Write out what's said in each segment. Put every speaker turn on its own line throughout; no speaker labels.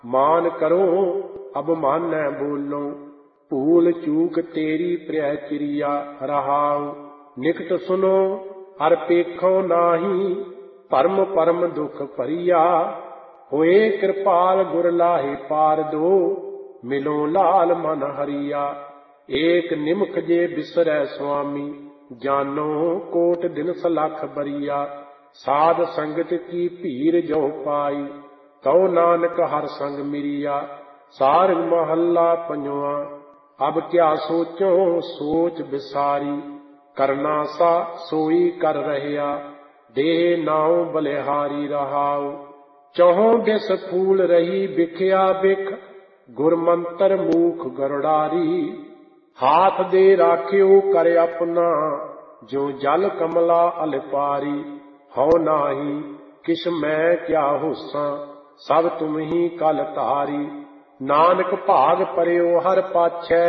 मान करो अब मानै बोलो, भूल चूक तेरी प्रिय चिरिया। रहाउ निकट सुनो हर पेखो नाही, परम परम दुख भरिया। होए कृपाल गुर लाहे पार दो, मिलो लाल मन हरिया। एक निमख जे बिसरै स्वामी, जानो कोट दिन सलख बरिया। साध संगत की भीर जो पाई, कहो नानक हर संग मिरिया। सार महला पंजवा। अब क्या सोचो सोच बिसारी, करना सा सोई कर रहया। देह नाव बलिहारी रहाओ, चौहों दिस फूल रही बिखया बिख। गुर मंत्र मूख गरुड़ारी, हाथ दे राख्यो कर अपना। जो जल कमला अलपारी, हौ नाही किस मैं क्या होसा, सब तुम ही कल तारी। नानक भाग परयो हर पाछै,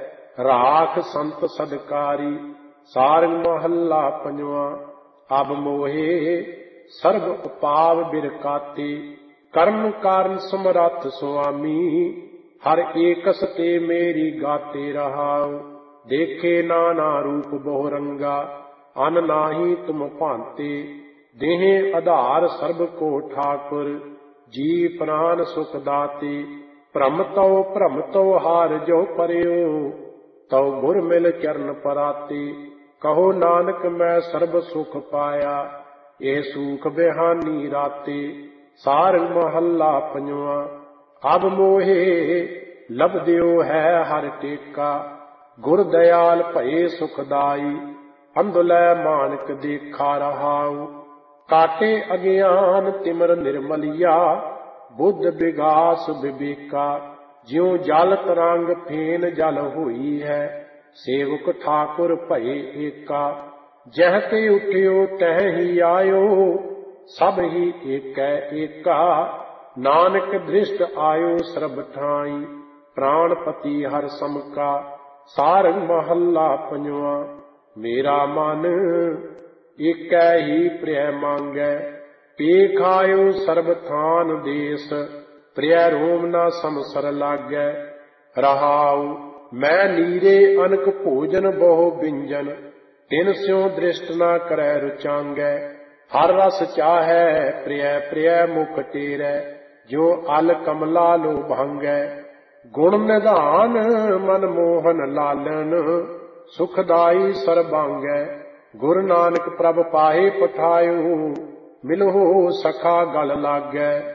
राख संत सदकारी। सारंग महला पंजवा। अब मोहे सर्व उपाव बिरकाते, कर्म कारण समरथ स्वामी। हर एकस ते मेरी गाते रहाओ, देखे नाना रूप बहु रंगा। अन नाही तुम भांते, देहे आधार सर्ब को ठाकुर। जी प्राण सुख दाते, भ्रम तो हार जो परयो। तव गुर मिल चरण पराते, कहो नानक मैं सर्ब सुख पाया। ये सुख बिहानी राते। सारंग महला पंजवा। अब मोहे लभदियो है हर टेका, गुर दयाल भये सुखदाई। अंधुलै मानक देखा रहाऊ, काटे अज्ञान तिमर निर्मलिया। बुद्ध विगास विवेका, ज्यों जल तरंग फेन जल हुई है। सेवक ठाकुर भये एका, जह ते उठियो तह ही आयो। सब ही एकै एका, नानक दृष्ट आयो सर्ब ठाई। प्राणपति हर समका। सारंग महला पंजवा। मेरा मन एकै ही प्रिय मांगै, पेख आयो सर्ब थान देश। प्रिय रोम ना समसर लागै, रहाऊ मैं नीरे अनक भोजन बहु व्यंजन। तिन स्यों दृष्ट न करै रुचांगै, हर रस चाहै प्रिय प्रिय मुख टेरै। जो अल कमला लो भांगै, गुण निधान मन मोहन लालन। सुखदाई सरबांगै, गुरु नानक प्रभ पाहे पठायो। मिलो सखा गल लागै,